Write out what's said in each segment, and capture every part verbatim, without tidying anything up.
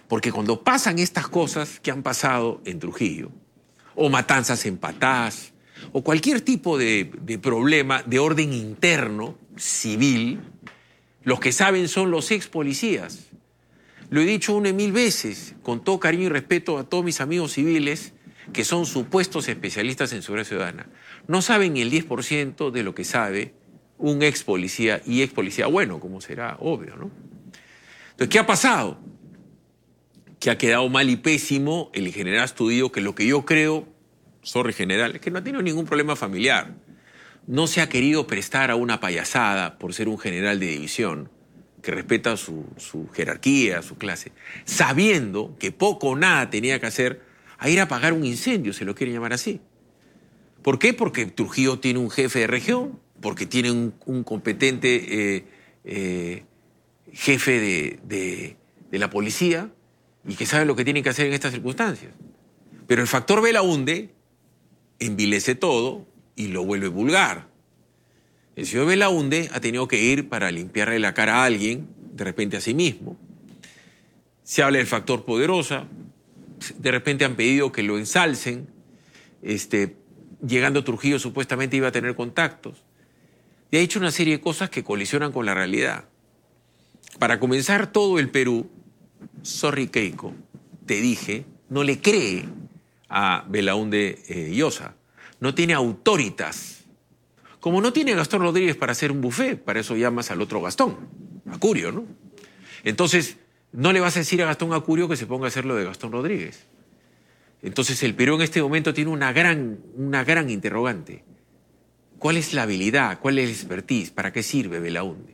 Porque cuando pasan estas cosas que han pasado en Trujillo, o matanzas en Patás, o cualquier tipo de, de problema de orden interno, civil, los que saben son los ex policías. Lo he dicho una y mil veces, con todo cariño y respeto a todos mis amigos civiles que son supuestos especialistas en seguridad ciudadana. No saben ni el diez por ciento de lo que sabe un ex policía y ex policía bueno, como será obvio, ¿no? Entonces, ¿qué ha pasado? Que ha quedado mal y pésimo el general Astudillo, que lo que yo creo, sorry general, es que no ha tenido ningún problema familiar. No se ha querido prestar a una payasada por ser un general de división que respeta su, su jerarquía, su clase, sabiendo que poco o nada tenía que hacer a ir a apagar un incendio, se lo quieren llamar así. ¿Por qué? Porque Trujillo tiene un jefe de región, porque tiene un, un competente eh, eh, jefe de, de, de la policía y que sabe lo que tiene que hacer en estas circunstancias. Pero el factor Belaúnde envilece todo y lo vuelve vulgar. El señor Belaúnde ha tenido que ir para limpiarle la cara a alguien, de repente a sí mismo. Se habla del factor Poderosa, de repente han pedido que lo ensalcen. Este, llegando a Trujillo supuestamente iba a tener contactos. Y ha hecho una serie de cosas que colisionan con la realidad. Para comenzar, todo el Perú, sorry Keiko, te dije, no le cree a Belaúnde eh, Llosa. No tiene autoritas. Como no tiene Gastón Rodríguez para hacer un buffet, para eso llamas al otro Gastón, Acurio, ¿no? Entonces, no le vas a decir a Gastón Acurio que se ponga a hacer lo de Gastón Rodríguez. Entonces, el Perú en este momento tiene una gran, una gran interrogante. ¿Cuál es la habilidad? ¿Cuál es la expertise? ¿Para qué sirve Belaúnde?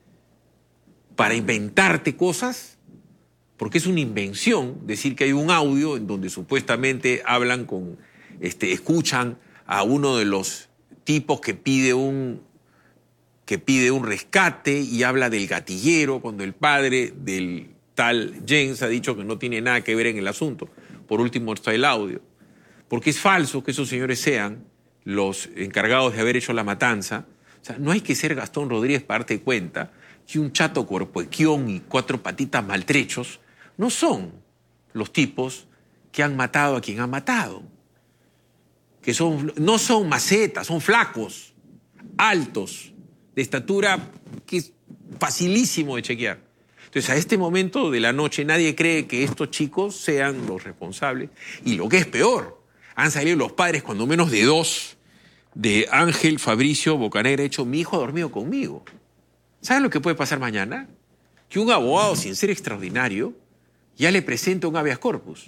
¿Para inventarte cosas? Porque es una invención decir que hay un audio en donde supuestamente hablan con, este, escuchan a uno de los tipos que pide un, que pide un rescate y habla del gatillero cuando el padre del tal Jens ha dicho que no tiene nada que ver en el asunto. Por último está el audio. Porque es falso que esos señores sean los encargados de haber hecho la matanza. O sea, no hay que ser Gastón Rodríguez para darte cuenta que un chato cuerpoequión y cuatro patitas maltrechos no son los tipos que han matado a quien ha matado. Que son, no son macetas, son flacos, altos, de estatura que es facilísimo de chequear. Entonces, a este momento de la noche nadie cree que estos chicos sean los responsables. Y lo que es peor, han salido los padres, cuando menos de dos, de Ángel Fabricio Bocanegra, hecho, mi hijo ha dormido conmigo. ¿Saben lo que puede pasar mañana? Que un abogado, sin ser extraordinario, ya le presenta un habeas corpus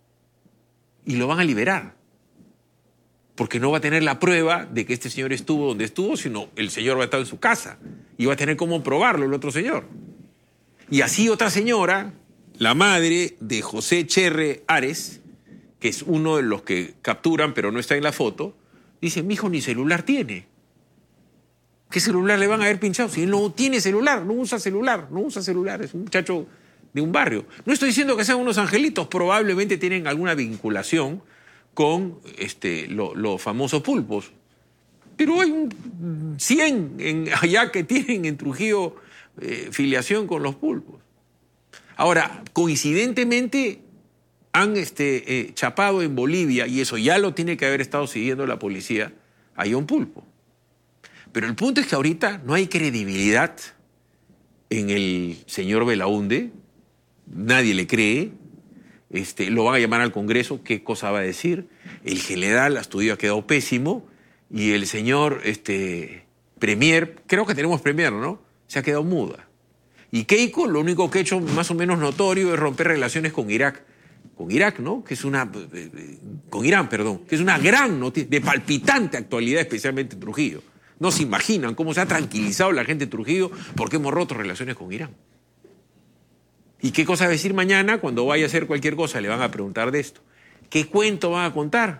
y lo van a liberar. Porque no va a tener la prueba de que este señor estuvo donde estuvo, sino el señor va a estar en su casa y va a tener cómo probarlo el otro señor. Y así otra señora, la madre de José Cherre Ares, que es uno de los que capturan pero no está en la foto, dice, mi hijo ni celular tiene. ¿Qué celular le van a haber pinchado? Si él no tiene celular, no usa celular, no usa celular, es un muchacho de un barrio. No estoy diciendo que sean unos angelitos, probablemente tienen alguna vinculación con este, los lo famosos pulpos. Pero hay un cien en, allá que tienen en Trujillo eh, filiación con los pulpos. Ahora, coincidentemente han este, eh, chapado en Bolivia, y eso ya lo tiene que haber estado siguiendo la policía, hay un pulpo. Pero el punto es que ahorita no hay credibilidad en el señor Belaúnde, nadie le cree. Este, lo van a llamar al Congreso, ¿qué cosa va a decir? El general Astudillo ha quedado pésimo y el señor este, Premier, creo que tenemos Premier, ¿no? Se ha quedado muda. Y Keiko lo único que ha hecho más o menos notorio es romper relaciones con Irak. Con Irak, ¿no? Que es una... Con Irán, perdón. Que es una gran noticia, de palpitante actualidad, especialmente en Trujillo. No se imaginan cómo se ha tranquilizado la gente de Trujillo porque hemos roto relaciones con Irán. ¿Y qué cosa va a decir mañana cuando vaya a hacer cualquier cosa? Le van a preguntar de esto. ¿Qué cuento van a contar?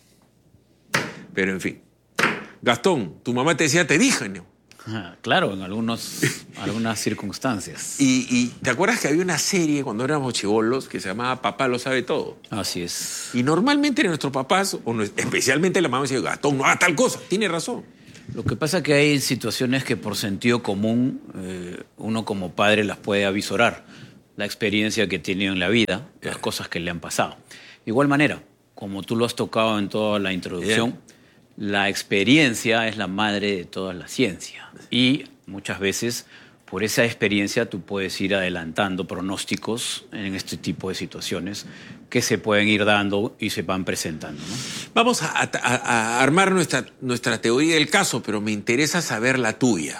Pero en fin. Gastón, tu mamá te decía, te dije, ¿no? Ah, claro, en algunos, algunas circunstancias. Y, y ¿te acuerdas que había una serie cuando éramos chibolos que se llamaba Papá lo sabe todo? Así es. Y normalmente nuestros papás, o especialmente la mamá, decía, Gastón, no haga tal cosa. Tiene razón. Lo que pasa es que hay situaciones que por sentido común eh, uno como padre las puede avisorar. la experiencia que tiene en la vida, las cosas que le han pasado. De igual manera, como tú lo has tocado en toda la introducción, yeah. la experiencia es la madre de toda la ciencia. Y muchas veces, por esa experiencia, tú puedes ir adelantando pronósticos en este tipo de situaciones que se pueden ir dando y se van presentando, ¿no? Vamos a, a, a armar nuestra, nuestra teoría del caso, pero me interesa saber la tuya.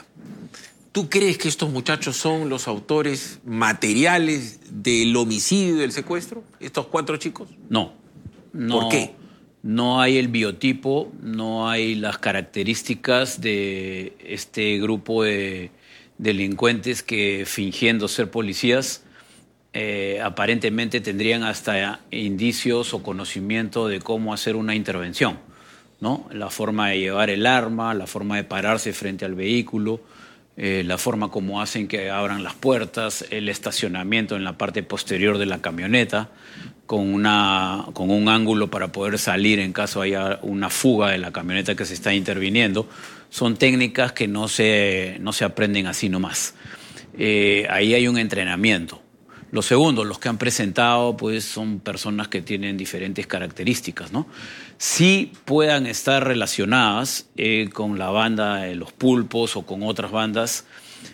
¿Tú crees que estos muchachos son los autores materiales del homicidio y del secuestro? ¿Estos cuatro chicos? No. no ¿Por qué? No hay el biotipo, no hay las características de este grupo de delincuentes que, fingiendo ser policías, eh, aparentemente tendrían hasta indicios o conocimiento de cómo hacer una intervención, ¿no? La forma de llevar el arma, la forma de pararse frente al vehículo, eh, la forma como hacen que abran las puertas, el estacionamiento en la parte posterior de la camioneta, con, una, con un ángulo para poder salir en caso haya una fuga de la camioneta que se está interviniendo. Son técnicas que no se, no se aprenden así nomás. Eh, ahí hay un entrenamiento. Lo segundo, los que han presentado pues, son personas que tienen diferentes características, ¿no? Sí puedan estar relacionadas eh, con la banda de los Pulpos o con otras bandas.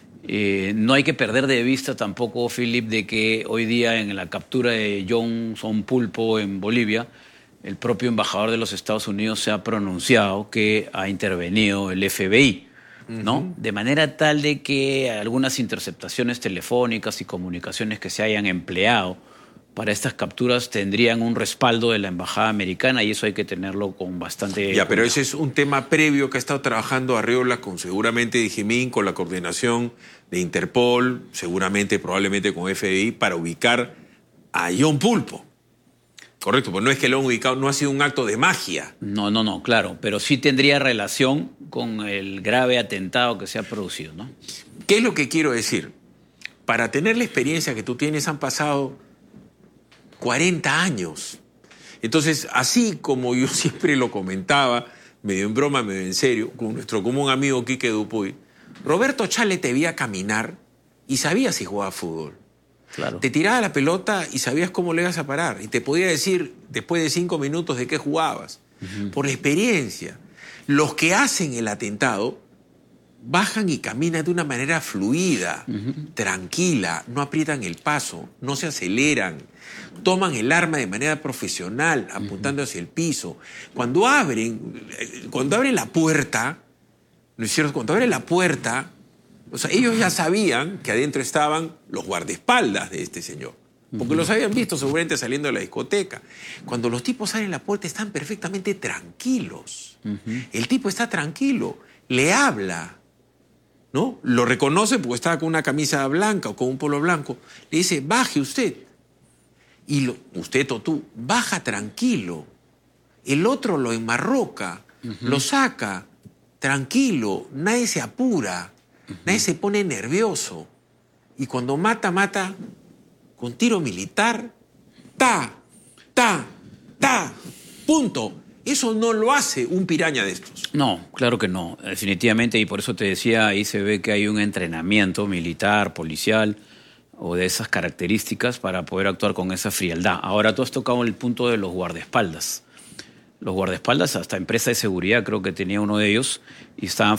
Eh, no hay que perder de vista tampoco, Philip, de que hoy día en la captura de Johnson Pulpo en Bolivia, el propio embajador de los Estados Unidos se ha pronunciado que ha intervenido el F B I, ¿no? Uh-huh. De manera tal de que algunas interceptaciones telefónicas y comunicaciones que se hayan empleado para estas capturas tendrían un respaldo de la embajada americana, y eso hay que tenerlo con bastante... Ya, cuidado. Pero ese es un tema previo que ha estado trabajando Arriola con seguramente Dijimín, con la coordinación de Interpol, seguramente, probablemente con F B I, para ubicar a John Pulpo. Correcto, pues no es que lo han ubicado, no ha sido un acto de magia. No, no, no, claro, pero sí tendría relación con el grave atentado que se ha producido, ¿no? ¿Qué es lo que quiero decir? Para tener la experiencia que tú tienes han pasado cuarenta años. Entonces, así como yo siempre lo comentaba, medio en broma, medio en serio, con nuestro común amigo Quique Dupuy, Roberto Chale te veía caminar y sabía si jugaba fútbol. Claro. Te tiraba la pelota y sabías cómo le ibas a parar. Y te podía decir, después de cinco minutos, de qué jugabas. Uh-huh. Por la experiencia. Los que hacen el atentado bajan y caminan de una manera fluida, uh-huh. tranquila, no aprietan el paso, no se aceleran, toman el arma de manera profesional, apuntando uh-huh. hacia el piso. Cuando abren, cuando abren la puerta, ¿no es cierto? Cuando abren la puerta, o sea, ellos ya sabían que adentro estaban los guardaespaldas de este señor, porque uh-huh. los habían visto seguramente saliendo de la discoteca. Cuando los tipos salen a la puerta están perfectamente tranquilos. Uh-huh. El tipo está tranquilo, le habla, ¿no? Lo reconoce porque estaba con una camisa blanca o con un polo blanco. Le dice, baje usted. Y lo, usted o tú, baja tranquilo. El otro lo enmarroca, uh-huh. lo saca tranquilo, nadie se apura, uh-huh. nadie se pone nervioso. Y cuando mata, mata con tiro militar, ta, ta, ta, punto. Eso no lo hace un piraña de estos. No, claro que no, definitivamente, y por eso te decía, ahí se ve que hay un entrenamiento militar, policial, o de esas características para poder actuar con esa frialdad. Ahora tú has tocado el punto de los guardaespaldas. Los guardaespaldas, hasta empresa de seguridad creo que tenía uno de ellos, y estaban